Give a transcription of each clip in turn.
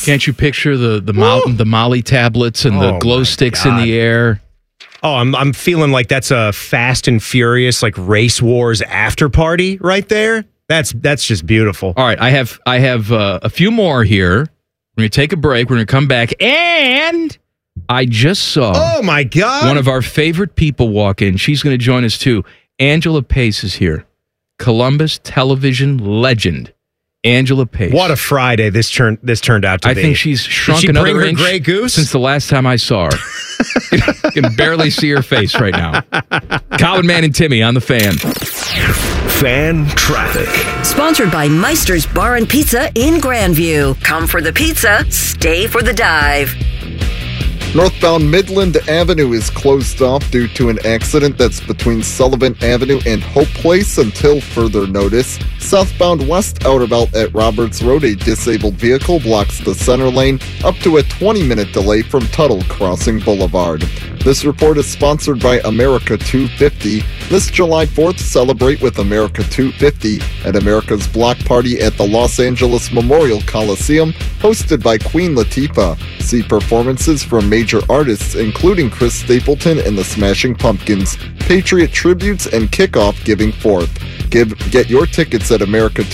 Can't you picture the Molly tablets and the glow sticks in the air? Oh, I'm feeling like that's a Fast and Furious, like Race Wars after party right there. That's just beautiful. All right, I have a few more here. We're going to take a break. We're going to come back, and I just saw. Oh my God! One of our favorite people walk in. She's going to join us too. Angela Pace is here. Columbus television legend. Angela Pace. What a Friday this turned out to be. I think she's shrunk another inch Gray Goose? since the last time I saw her. You can barely see her face right now. Colin, Man, and Timmy on the Fan. Fan Traffic. Sponsored by Meister's Bar and Pizza in Grandview. Come for the pizza, stay for the dive. Northbound Midland Avenue is closed off due to an accident that's between Sullivan Avenue and Hope Place until further notice. Southbound West Outer Belt at Roberts Road, a disabled vehicle blocks the center lane, up to a 20-minute delay from Tuttle crossing Boulevard. This report is sponsored by America 250. This July 4th, celebrate with America 250 at America's Block Party at the Los Angeles Memorial Coliseum, hosted by Queen Latifah. See performances from major artists including Chris Stapleton and the Smashing Pumpkins, Patriot tributes, and kickoff giving forth. Get your tickets at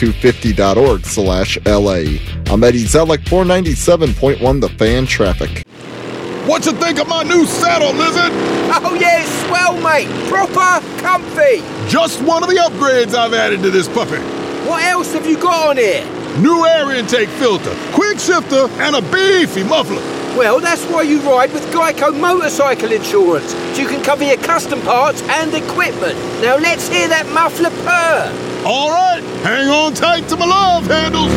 america250.org/LA. I'm Eddie Zellick, 497.1 The Fan Traffic. What you think of my new saddle, Lizard? Oh yeah, it's swell, mate. Proper comfy. Just one of the upgrades I've added to this puppy. What else have you got on here? New air intake filter, quick shifter, and a beefy muffler. Well, that's why you ride with Geico Motorcycle Insurance, so you can cover your custom parts and equipment. Now let's hear that muffler purr. All right, hang on tight to my love handles.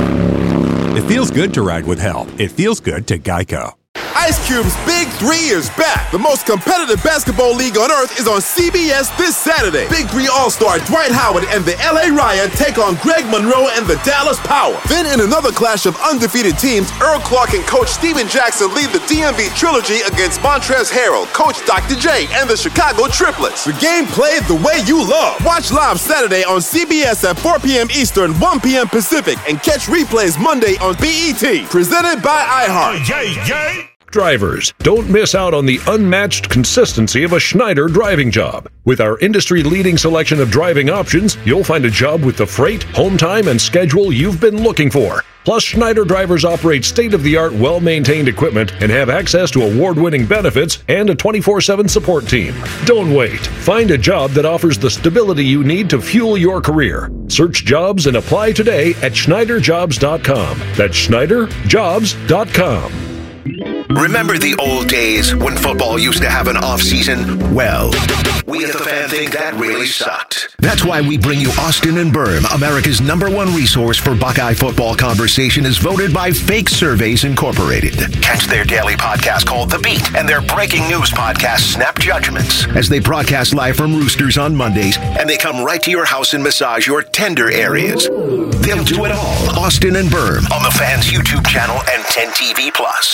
It feels good to ride with help. It feels good to Geico. Ice Cube's Big 3 is back. The most competitive basketball league on earth is on CBS this Saturday. Big 3 All-Star Dwight Howard and the LA Riot take on Greg Monroe and the Dallas Power. Then in another clash of undefeated teams, Earl Clark and Coach Steven Jackson lead the DMV Trilogy against Montrezl Harrell, Coach Dr. J, and the Chicago Triplets. The game played the way you love. Watch live Saturday on CBS at 4 p.m. Eastern, 1 p.m. Pacific, and catch replays Monday on BET. Presented by iHeart. Yay! Drivers, don't miss out on the unmatched consistency of a Schneider driving job. With our industry-leading selection of driving options, you'll find a job with the freight, home time, and schedule you've been looking for. Plus, Schneider drivers operate state-of-the-art, well-maintained equipment and have access to award-winning benefits and a 24/7 support team. Don't wait. Find a job that offers the stability you need to fuel your career. Search jobs and apply today at SchneiderJobs.com. That's SchneiderJobs.com. Remember the old days when football used to have an off-season? Well, we at The Fan think that really sucked. That's why we bring you Austin and Berm, America's #1 resource for Buckeye football conversation, is voted by Fake Surveys Incorporated. Catch their daily podcast called The Beat and their breaking news podcast, Snap Judgments, as they broadcast live from Roosters on Mondays, and they come right to your house and massage your tender areas. They'll do it all. Austin and Berm on The Fan's YouTube channel and 10 TV+.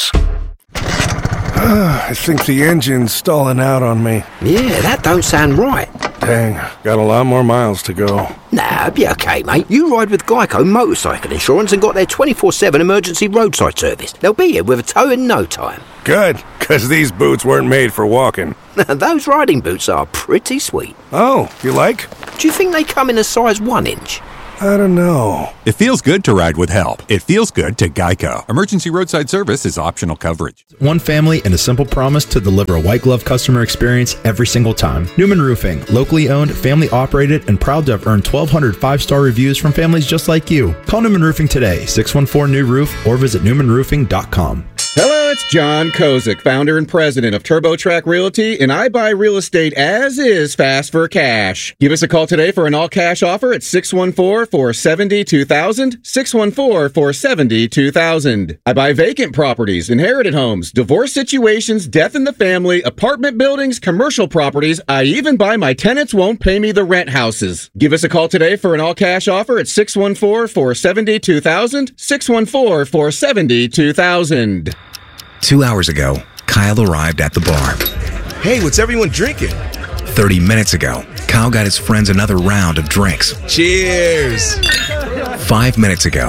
I think the engine's stalling out on me. Yeah, that don't sound right. Dang, got a lot more miles to go. Nah, be okay, mate. You ride with Geico Motorcycle Insurance and got their 24/7 emergency roadside service. They'll be here with a tow in no time. Good, because these boots weren't made for walking. Those riding boots are pretty sweet. Oh, you like? Do you think they come in a size 1 inch? I don't know. It feels good to ride with help. It feels good to Geico. Emergency roadside service is optional coverage. One family and a simple promise to deliver a white glove customer experience every single time. Newman Roofing, locally owned, family operated, and proud to have earned 1,200 5-star reviews from families just like you. Call Newman Roofing today, 614-NEW-ROOF, or visit newmanroofing.com. Hello, it's John Kozik, founder and president of TurboTrack Realty, and I buy real estate as is fast for cash. Give us a call today for an all-cash offer at 614-470-2000, 614-470-2000. I buy vacant properties, inherited homes, divorce situations, death in the family, apartment buildings, commercial properties. I even buy my tenants won't pay me the rent houses. Give us a call today for an all-cash offer at 614-470-2000, 614-470-2000. 2 hours ago, Kyle arrived at the bar. Hey, what's everyone drinking? 30 minutes ago, Kyle got his friends another round of drinks. Cheers! 5 minutes ago,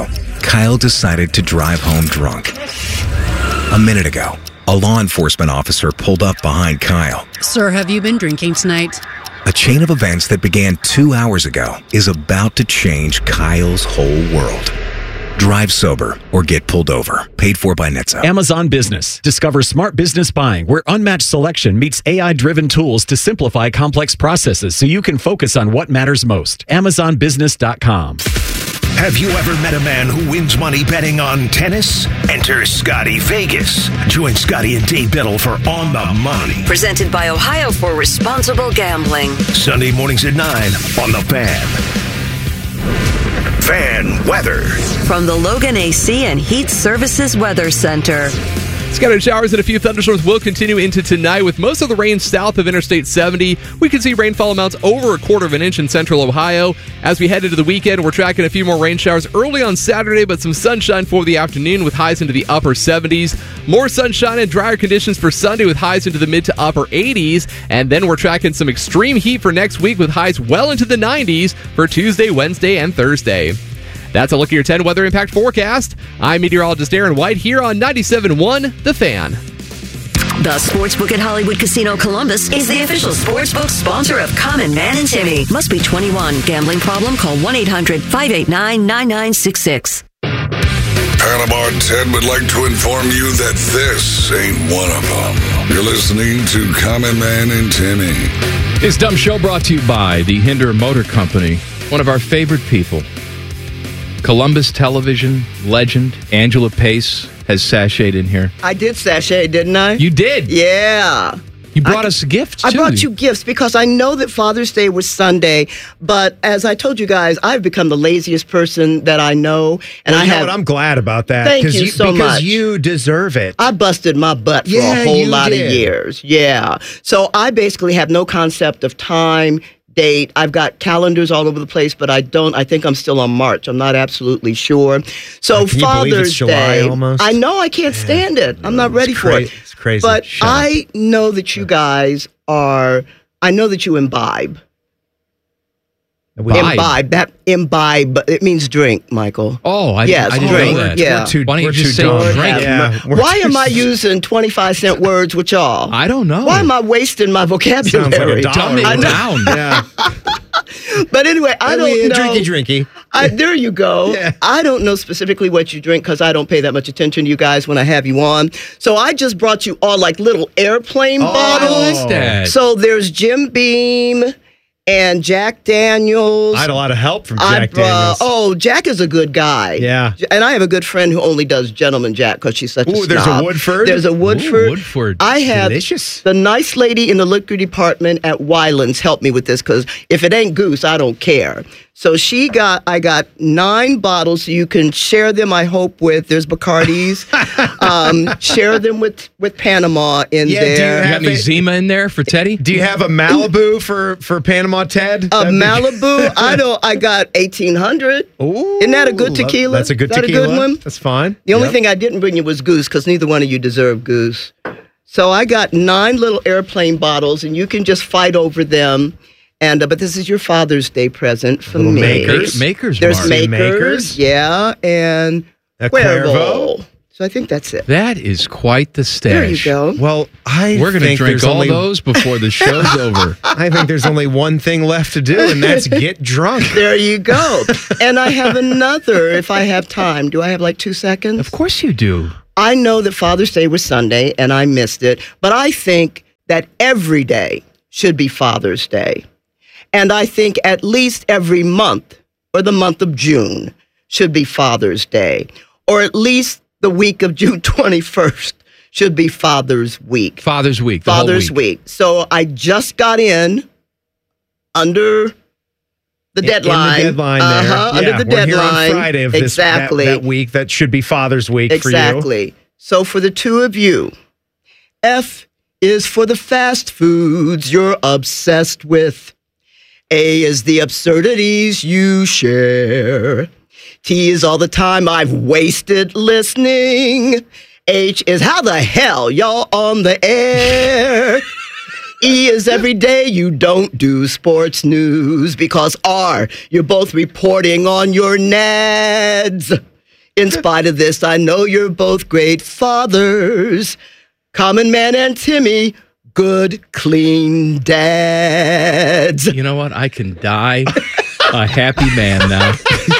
Kyle decided to drive home drunk. A minute ago, a law enforcement officer pulled up behind Kyle. Sir, have you been drinking tonight? A chain of events that began 2 hours ago is about to change Kyle's whole world. Drive sober or get pulled over. Paid for by NHTSA. Amazon Business. Discover smart business buying where unmatched selection meets AI-driven tools to simplify complex processes so you can focus on what matters most. AmazonBusiness.com. Have you ever met a man who wins money betting on tennis? Enter Scotty Vegas. Join Scotty and Dave Biddle for On the Money. Presented by Ohio for Responsible Gambling. Sunday mornings at 9 on The Fan. Fan weather. From the Logan AC and Heat Services Weather Center. Scattered showers and a few thunderstorms will continue into tonight with most of the rain south of Interstate 70. We can see rainfall amounts over 1/4 inch in central Ohio. As we head into the weekend, we're tracking a few more rain showers early on Saturday, but some sunshine for the afternoon with highs into the upper 70s. More sunshine and drier conditions for Sunday with highs into the mid to upper 80s. And then we're tracking some extreme heat for next week with highs well into the 90s for Tuesday, Wednesday, and Thursday. That's a look at your 10 weather impact forecast. I'm meteorologist Aaron White here on 97.1 The Fan. The Sportsbook at Hollywood Casino Columbus is the official sportsbook sponsor of Common Man and Timmy. Must be 21. Gambling problem? Call 1-800-589-9966. Panama Ted would like to inform you that this ain't one of them. You're listening to Common Man and Timmy. This dumb show brought to you by the Hinder Motor Company, one of our favorite people. Columbus television legend Angela Pace has sashayed in here. I did sashay, didn't I? You did? Yeah. You brought us a gift, too. I brought you gifts because I know that Father's Day was Sunday, but as I told you guys, I've become the laziest person that I know. And well, you know what? I'm glad about that. Thank you so much. Because you deserve it. I busted my butt for a whole lot of years. Yeah. So I basically have no concept of time, date. I've got calendars all over the place, but I think I'm still on March. I'm not absolutely sure. So Father's Day, almost? I know I can't stand it. I'm not ready for it. It's crazy. But I know that you guys I know that you imbibe. Imbibe, it means drink, Michael. Oh, I didn't know that. Yeah. Why don't you just say drink? Yeah. Why am I using 25-cent words with y'all? I don't know. Why am I wasting my vocabulary? Dumb it down. Yeah. But anyway, I don't know. Drinky. There you go. Yeah. I don't know specifically what you drink because I don't pay that much attention to you guys when I have you on. So I just brought you all like little airplane bottles. I like that. So there's Jim Beam and Jack Daniels. I had a lot of help from Jack Daniels. Jack is a good guy. Yeah. And I have a good friend who only does Gentleman Jack because she's such a snob. There's a Woodford? There's a Woodford. Woodford. I have delicious. The nice lady in the liquor department at Wyland's helped me with this because if it ain't goose, I don't care. So I got 9 bottles, so you can share them, I hope, there's Bacardis. Share them with Panama in there. Do you have any Zima in there for Teddy? Do you have a Malibu for Panama Ted? Malibu? I got 1800. Ooh. Isn't that a good tequila? That's a good tequila. Is that a good one? That's fine. The only thing I didn't bring you was goose because neither one of you deserve goose. So I got 9 little airplane bottles, and you can just fight over them. And but this is your Father's Day present for me. Makers. There's Makers, yeah, and Cuervo. So I think that's it. That is quite the stash. There you go. Well, we're going to drink all those before the show's over. I think there's only one thing left to do, and that's get drunk. There you go. And I have another, if I have time. Do I have like 2 seconds? Of course you do. I know that Father's Day was Sunday, and I missed it, but I think that every day should be Father's Day. And I think at least every month, or the month of June, should be Father's Day. Or at least the week of June 21st should be Father's Week. Father's Week. Father's Week. So I just got in under the deadline. In the deadline there. Under the deadline. We're here on Friday of this that week. That should be Father's Week for you. Exactly. So for the two of you, F is for the fast foods you're obsessed with. A is the absurdities you share. T is all the time I've wasted listening. H is how the hell y'all on the air. E is every day you don't do sports news because R, you're both reporting on your nads. In spite of this, I know you're both great fathers. Common Man and Timmy, good, clean dads. You know what? I can die a happy man now.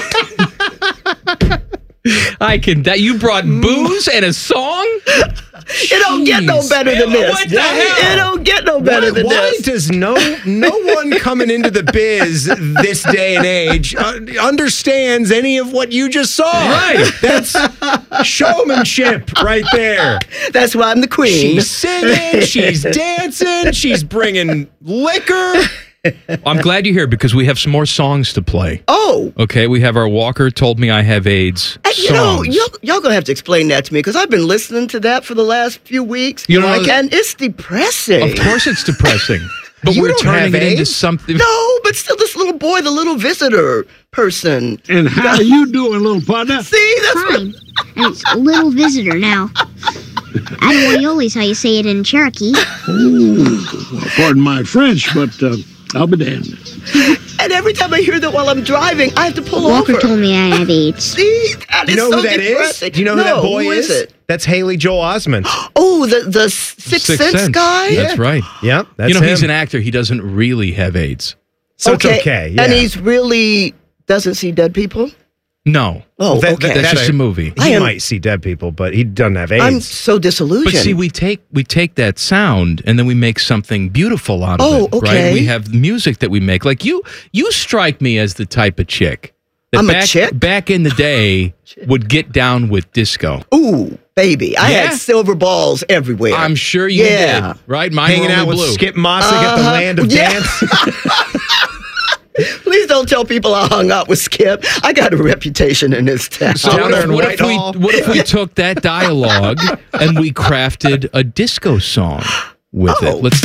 I can die. You brought booze and a song? It don't get no better than this. What the hell? It don't get no better than Why this. does no one coming into the biz this day and age understands any of what you just saw? Right. That's showmanship right there. That's why I'm the queen. She's singing, she's dancing, she's bringing liquor. I'm glad you're here because we have some more songs to play. Oh. Okay, we have our Walker Told Me I Have AIDS You know, songs. y'all gonna have to explain that to me because I've been listening to that for the last few weeks. You know, and it's depressing. Of course it's depressing. But You we're don't turning have it into AIDS? something. No, but still, this little boy, the little visitor person. And how you doing, little partner? See, that's Fine. It's a little visitor now. Adewale is how you say it in Cherokee. Ooh, well, pardon my French, but I'll be damned. And every time I hear that while I'm driving, I have to pull Walker over. told me I have AIDS. See, that Do you is know so who that is? depressing. Do you know who No, that boy who is it? That's Haley Joel Osment. Oh, the Sixth Sense guy? That's right. Yep, that's you know, him. he's an actor. He doesn't really have AIDS. So it's okay. Yeah. And he's really doesn't see dead people? No. Oh, That- okay. That's just a movie. He might see dead people, but he doesn't have AIDS. I'm so disillusioned. But see, we take that sound and then we make something beautiful out of Oh, it. okay. Right? We have music that we make. Like you strike me as the type of chick that I'm a back, chick? back in the day would get down with disco. Ooh, baby. I Yeah? had silver balls everywhere. I'm sure you Yeah. did. Right? Mine Hanging were out only with blue. Skip Mossick at the Land of Yeah. Dance. Please don't tell people I hung out with Skip. I got a reputation in this town. So Down there in what if we took that dialogue and we crafted a disco song with it? Let's